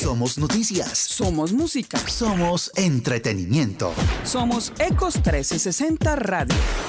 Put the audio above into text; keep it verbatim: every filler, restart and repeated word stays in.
Somos noticias. Somos música. Somos entretenimiento. Somos Ecos trescientos sesenta Radio.